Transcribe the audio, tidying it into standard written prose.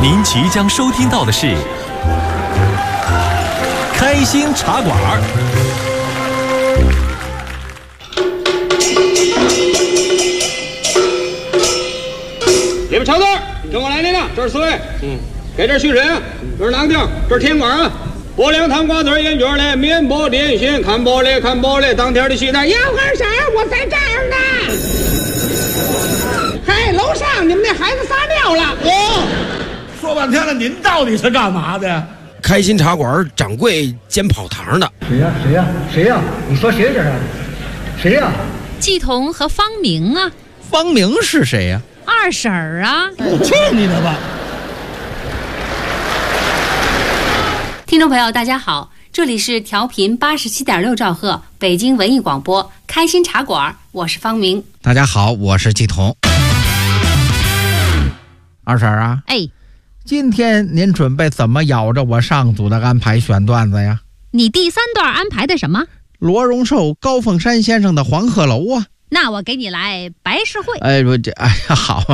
您即将收听到的是开心茶馆。 你们瞧这儿，跟我来，那个，这是4位，给这续谁啊？这是哪个地儿？这是天馆啊。拨凉汤瓜子烟卷嘞，面包点心，看玻璃，当天的西餐。杨二婶，我在这儿呢。嘿，楼上你们那孩子撒尿了。 说半天了，您到底是干嘛的呀？ 开心茶馆掌柜兼跑堂的。 谁呀？你说谁这是？谁呀？ 季彤和方明啊。 方明是谁呀？ 二婶儿啊。 去你的吧！ 听众朋友大家好，这里是调频87.6兆赫北京文艺广播开心茶馆，我是方明。 大家好，我是季彤。二婶啊，今天您准备怎么咬着我上组的安排选段子呀？ 你第3段安排的什么？ 罗荣寿、高凤山先生的黄鹤楼啊。 那我给你来白事会。 好。